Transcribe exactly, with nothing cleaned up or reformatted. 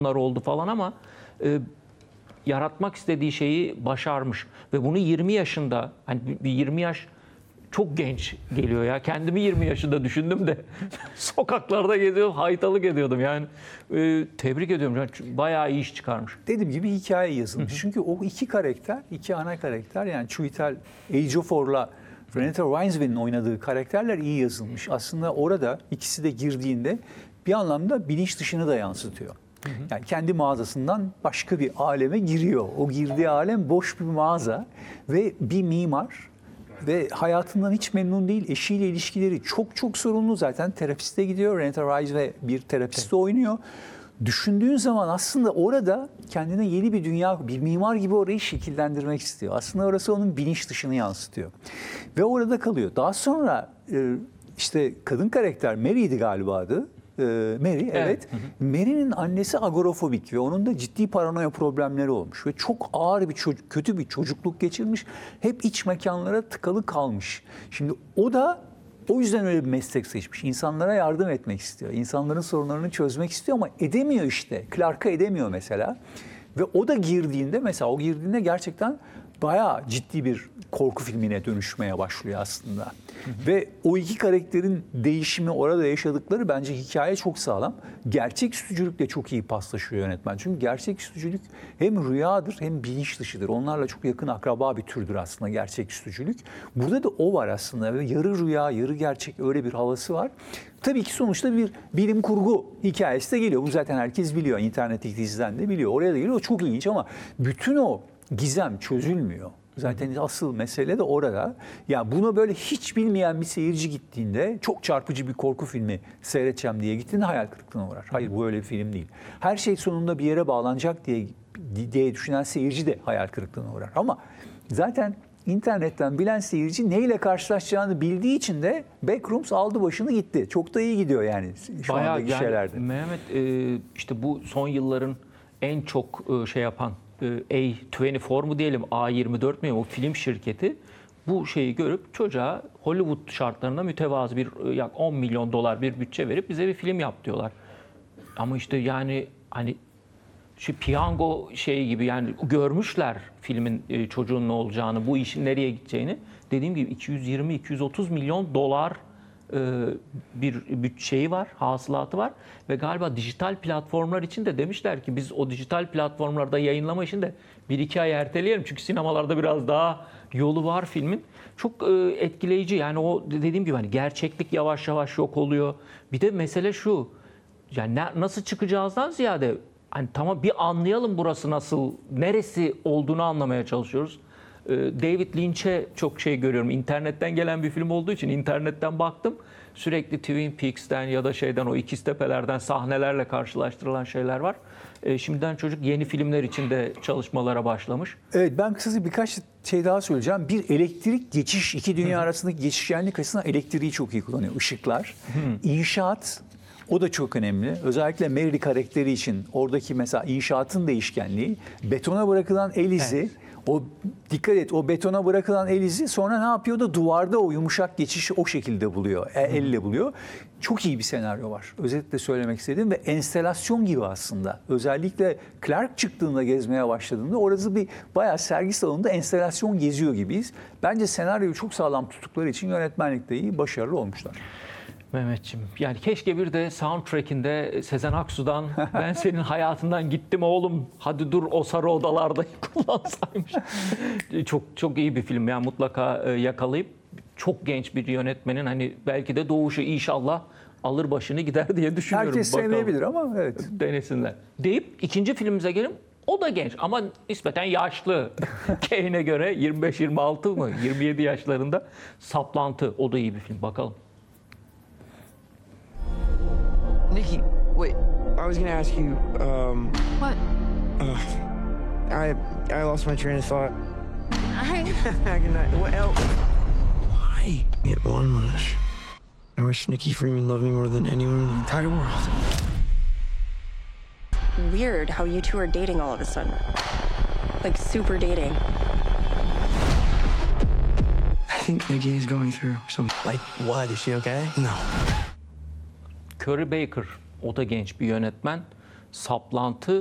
oldu falan ama e, yaratmak istediği şeyi başarmış ve bunu yirmi yaşında, hani bir yirmi yaş çok genç geliyor ya. Kendimi yirmi yaşında düşündüm de sokaklarda geziyordum, haytalık ediyordum. Yani e, tebrik ediyorum. Yani bayağı iyi iş çıkarmış. Dediğim gibi hikaye yazılmış. Çünkü o iki karakter, iki ana karakter, yani Chiwetel Ejiofor'la Renata Reinsve'nin oynadığı karakterler iyi yazılmış. Aslında orada ikisi de girdiğinde bir anlamda bilinç dışını da yansıtıyor. Yani kendi mağazasından başka bir aleme giriyor. O girdiği alem boş bir mağaza ve bir mimar ve hayatından hiç memnun değil. Eşiyle ilişkileri çok çok sorunlu. Zaten terapiste gidiyor. Renata Reinsve bir terapiste oynuyor. Düşündüğün zaman aslında orada kendine yeni bir dünya, bir mimar gibi orayı şekillendirmek istiyor. Aslında orası onun bilinç dışını yansıtıyor. Ve orada kalıyor. Daha sonra işte kadın karakter Mary'di galiba adı. Mary, evet. evet. Mary'nin annesi agorafobik ve onun da ciddi paranoya problemleri olmuş ve çok ağır bir çocuk, kötü bir çocukluk geçirmiş. Hep iç mekanlara tıkalı kalmış. Şimdi o da o yüzden öyle bir meslek seçmiş. İnsanlara yardım etmek istiyor. İnsanların sorunlarını çözmek istiyor ama edemiyor işte. Clark'a edemiyor mesela. Ve o da girdiğinde, mesela o girdiğinde gerçekten bayağı ciddi bir korku filmine dönüşmeye başlıyor aslında. Hı hı. Ve o iki karakterin değişimi, orada yaşadıkları, bence hikaye çok sağlam. Gerçeküstücülükle çok iyi paslaşıyor yönetmen. Çünkü gerçeküstücülük hem rüyadır hem bilinç dışıdır. Onlarla çok yakın akraba bir türdür aslında gerçeküstücülük. Burada da o var aslında. Ve yarı rüya, yarı gerçek, öyle bir havası var. Tabii ki sonuçta bir bilim kurgu hikayesi de geliyor. Bu zaten herkes biliyor. İnternetteki diziden de biliyor. Oraya da geliyor. O çok ilginç ama bütün o gizem çözülmüyor. Zaten asıl mesele de orada. Ya bunu böyle hiç bilmeyen bir seyirci gittiğinde, çok çarpıcı bir korku filmi seyredeceğim diye gittiğinde hayal kırıklığına uğrar. Hayır, bu öyle bir film değil. Her şey sonunda bir yere bağlanacak diye diye düşünen seyirci de hayal kırıklığına uğrar. Ama zaten internetten bilen seyirci neyle karşılaşacağını bildiği için de Backrooms aldı başını gitti. Çok da iyi gidiyor yani şu bayağı andaki yani, şeylerde. Mehmet işte bu son yılların en çok şey yapan A yirmi dört mu diyelim, A yirmi dört mü, o film şirketi bu şeyi görüp çocuğa Hollywood şartlarına mütevazı bir yak on milyon dolar bir bütçe verip bize bir film yap diyorlar. Ama işte yani hani şu piyango şeyi gibi, yani görmüşler filmin çocuğun ne olacağını, bu işin nereye gideceğini. Dediğim gibi iki yüz yirmi iki yüz otuz milyon dolar bir bütçeyi var, hasılatı var ve galiba dijital platformlar için de demişler ki biz o dijital platformlarda yayınlama için de bir iki ay erteleyelim çünkü sinemalarda biraz daha yolu var filmin. Çok etkileyici, yani o dediğim gibi hani gerçeklik yavaş yavaş yok oluyor. Bir de mesele şu, yani nasıl çıkacağızdan ziyade hani tamam bir anlayalım burası nasıl, neresi olduğunu anlamaya çalışıyoruz. David Lynch'e çok şey görüyorum. İnternetten gelen bir film olduğu için internetten baktım. Sürekli Twin Peaks'ten ya da şeyden, o İkiztepeler'den sahnelerle karşılaştırılan şeyler var. E, şimdiden çocuk yeni filmler için de çalışmalara başlamış. Evet, ben kısaca birkaç şey daha söyleyeceğim. Bir, elektrik geçiş, iki dünya Hı. arasındaki geçişkenlik açısından elektriği çok iyi kullanıyor. Işıklar, Hı. inşaat, o da çok önemli. Özellikle Mary karakteri için oradaki mesela inşaatın değişkenliği, betona bırakılan el izi, evet. O dikkat et, o betona bırakılan el izi sonra ne yapıyor da duvarda o yumuşak geçişi o şekilde buluyor, elle buluyor. Çok iyi bir senaryo var. Özetle söylemek istediğim ve enstelasyon gibi aslında. Özellikle Clark çıktığında, gezmeye başladığında orası bir bayağı sergi salonunda enstelasyon geziyor gibiyiz. Bence senaryoyu çok sağlam tuttukları için yönetmenlikte iyi, başarılı olmuşlar. Mehmetciğim, yani keşke bir de soundtrack'inde Sezen Aksu'dan ben senin hayatından gittim oğlum, hadi dur o sarı odalarda kullansaymış. Çok çok iyi bir film yani, mutlaka yakalayıp çok genç bir yönetmenin hani belki de doğuşu inşallah alır başını gider diye düşünüyorum. Herkes Bakalım. sevmeyebilir ama evet. Denesinler. Deyip ikinci filmimize gelin. O da genç ama nispeten yaşlı. Kane'e göre yirmi beş yirmi altı mı yirmi yedi yaşlarında. Saplantı, o da iyi bir film, bakalım. Nikki, wait. I was gonna ask you, um... What? Uh, I I lost my train of thought. I... Good night. What else? Why? It one wish. I wish Nikki Freeman loved me more than anyone in the entire world. Weird how you two are dating all of a sudden. Like, super dating. I think Nikki is going through something. Like what? Is she okay? No. Curry Baker, o da genç bir yönetmen. saplantı